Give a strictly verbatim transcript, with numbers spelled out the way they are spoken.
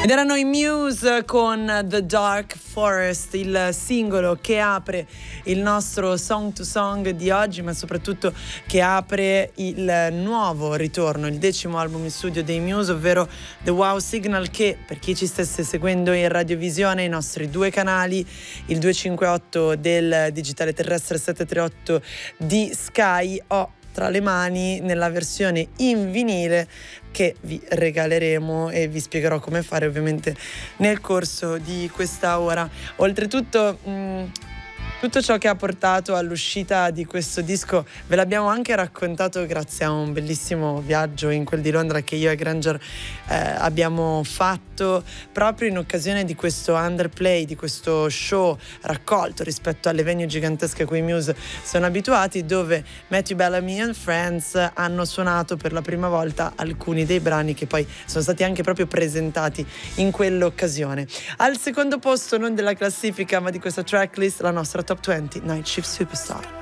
Ed erano i Muse con The Dark Forest, il singolo che apre il nostro Song to Song di oggi, ma soprattutto che apre il nuovo ritorno, il decimo album in studio dei Muse, ovvero The Wow Signal, che per chi ci stesse seguendo in radiovisione, i nostri due canali, il duecentocinquantotto del digitale terrestre, settecentotrentotto di Sky, ho tra le mani nella versione in vinile che vi regaleremo e vi spiegherò come fare ovviamente nel corso di questa ora. Oltretutto mh, tutto ciò che ha portato all'uscita di questo disco ve l'abbiamo anche raccontato grazie a un bellissimo viaggio in quel di Londra che io e Granger eh, abbiamo fatto proprio in occasione di questo Underplay, di questo show raccolto rispetto alle venue gigantesche a cui i Muse sono abituati, dove Matthew Bellamy and Friends hanno suonato per la prima volta alcuni dei brani che poi sono stati anche proprio presentati in quell'occasione. Al secondo posto, non della classifica ma di questa tracklist, la nostra Top venti Night Shift Superstar.